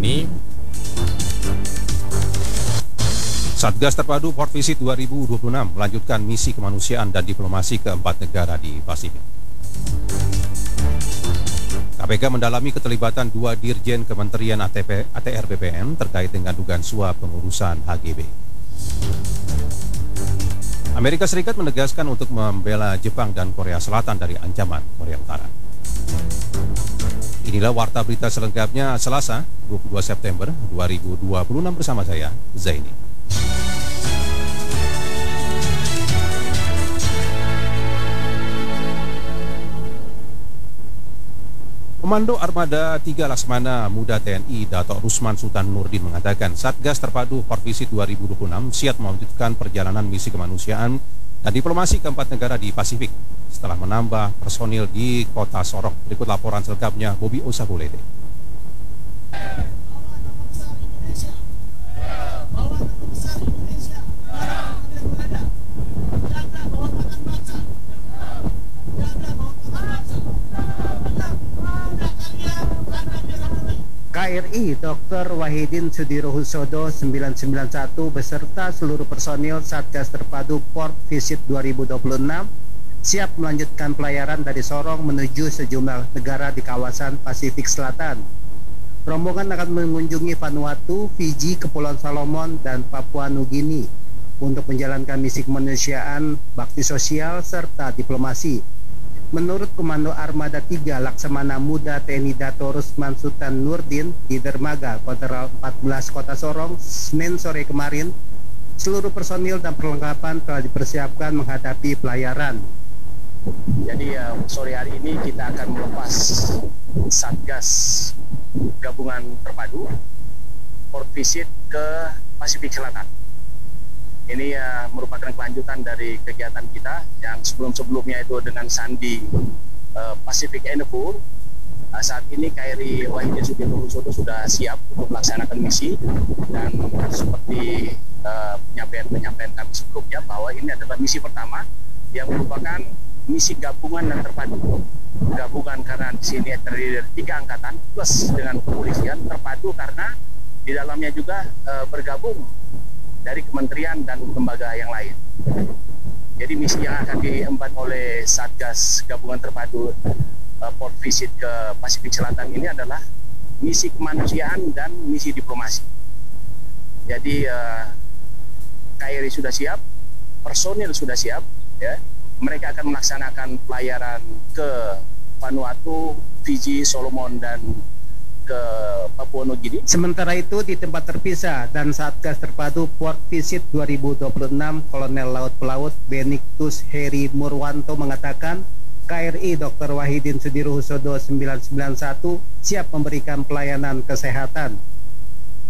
ini. Satgas Terpadu Port Visit 2026 melanjutkan misi kemanusiaan dan diplomasi keempat negara di Pasifik. KPK mendalami keterlibatan 2 Dirjen Kementerian ATR BPN terkait dengan dugaan suap pengurusan HGB. Amerika Serikat menegaskan untuk membela Jepang dan Korea Selatan dari ancaman Korea Utara. Inilah warta berita selengkapnya Selasa 22 September 2026 bersama saya, Zaini. Komando Armada 3 Laksamana Muda TNI Dato' Rusman Sultan Nurdin mengatakan Satgas Terpadu Port Visit 2026 siap melanjutkan perjalanan misi kemanusiaan dan diplomasi keempat negara di Pasifik setelah menambah personil di kota Sorong. Berikut laporan selengkapnya Bobby Osabulede. KRI Dr. Wahidin Sudirohusodo 991 beserta seluruh personil Satgas Terpadu Port Visit 2026 siap melanjutkan pelayaran dari Sorong menuju sejumlah negara di kawasan Pasifik Selatan. Rombongan akan mengunjungi Vanuatu, Fiji, Kepulauan Solomon, dan Papua Nugini untuk menjalankan misi kemanusiaan, bakti sosial, serta diplomasi. Menurut Komando Armada 3 Laksamana Muda TNI Dato' Rusman Sultan Nurdin di Dermaga, Kontral 14 Kota Sorong, Senin sore kemarin, seluruh personil dan perlengkapan telah dipersiapkan menghadapi pelayaran. Jadi sore hari ini kita akan melepas Satgas Gabungan Terpadu Port Visit ke Pasifik Selatan. Ini merupakan kelanjutan dari kegiatan kita yang sebelum-sebelumnya itu dengan Sandi Pacific Endeavour. Saat ini KRI Wahidin Sudirohusodo sudah siap untuk melaksanakan misi dan seperti penyampaian kami sebelumnya bahwa ini adalah misi pertama yang merupakan misi gabungan dan terpadu. Gabungan karena di sini terdiri dari 3 angkatan plus dengan kepolisian, terpadu karena di dalamnya juga bergabung dari kementerian dan lembaga yang lain. Jadi misi yang akan diemban oleh Satgas Gabungan Terpadu Port Visit ke Pasifik Selatan ini adalah misi kemanusiaan dan misi diplomasi. Jadi KRI sudah siap, personil sudah siap, ya. Mereka akan melaksanakan pelayaran ke Vanuatu, Fiji, Solomon, dan ke Papua Nugini. Sementara itu di tempat terpisah dan Satgas Terpadu Port Visit 2026, Kolonel Laut Pelaut Benedictus Heri Murwanto mengatakan KRI Dr. Wahidin Sudirohusodo 991 siap memberikan pelayanan kesehatan.